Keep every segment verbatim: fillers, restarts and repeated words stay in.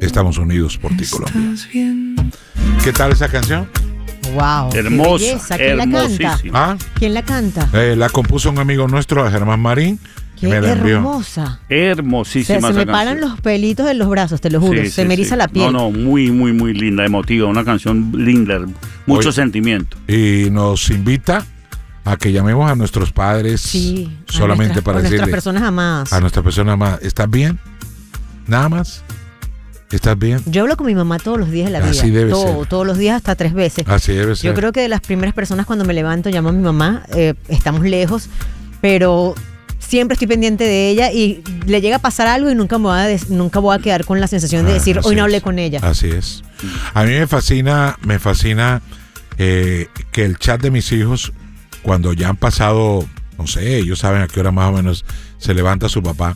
estamos unidos por ti, Colombia. ¿Qué tal esa canción? Wow. Hermosa. Belleza. ¿Quién la canta? ¿Ah? ¿Quién la canta? Eh, la compuso un amigo nuestro, Germán Marín. Qué me la envió. hermosa. Hermosísima. Se, se esa me paran canción. los pelitos de los brazos, te lo juro. Sí, se sí, me eriza sí. la piel. No, no, muy, muy, muy linda, emotiva. Una canción linda, mucho Hoy- sentimiento. Y nos invita a que llamemos a nuestros padres Sí. a solamente nuestras- para a nuestras decirle personas amadas. a nuestra persona más, ¿estás bien? Nada más. ¿Estás bien? Yo hablo con mi mamá todos los días de la vida. Así debe Todo, ser. todos los días hasta tres veces. Así debe ser. Yo creo que de las primeras personas cuando me levanto llamo a mi mamá, eh, estamos lejos, pero siempre estoy pendiente de ella y le llega a pasar algo y nunca me voy a, des- nunca voy a quedar con la sensación de Ah, decir, así hoy no hablé es. con ella. Así es. A mí me fascina, me fascina eh, que el chat de mis hijos, cuando ya han pasado, no sé, ellos saben a qué hora más o menos se levanta su papá.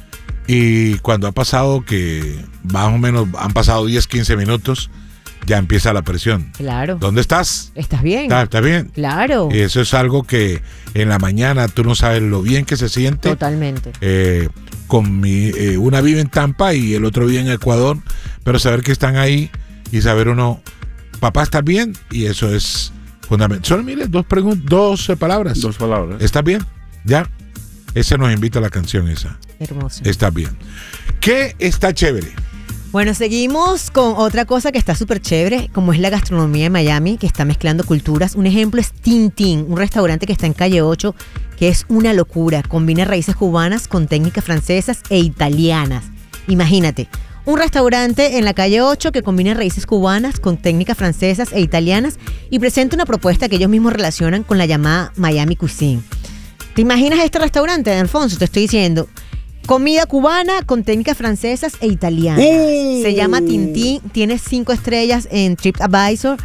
Y cuando ha pasado que más o menos han pasado diez, quince minutos, ya empieza la presión. Claro. ¿Dónde estás? ¿Estás bien? ¿Estás, estás bien? Claro. Y eso es algo que en la mañana tú no sabes lo bien que se siente. Totalmente. Eh, con mi, eh, una vive en Tampa y el otro vive en Ecuador, pero saber que están ahí y saber uno, papá, ¿estás bien? Y eso es fundamental. Solo mire, dos preguntas, dos eh, palabras. Dos palabras. ¿Estás bien? Ya. Esa nos invita a la canción esa. Hermoso. ¿Estás bien? ¿Qué está chévere? Bueno, seguimos con otra cosa que está súper chévere, como es la gastronomía de Miami, que está mezclando culturas. Un ejemplo es Tintín, un restaurante que está en calle ocho, que es una locura. Combina raíces cubanas con técnicas francesas e italianas. Imagínate, un restaurante en la calle ocho que combina raíces cubanas con técnicas francesas e italianas y presenta una propuesta que ellos mismos relacionan con la llamada Miami Cuisine. ¿Te imaginas este restaurante, Alfonso? Te estoy diciendo... Comida cubana con técnicas francesas e italianas. Uh. Se llama Tintín, tiene cinco estrellas en TripAdvisor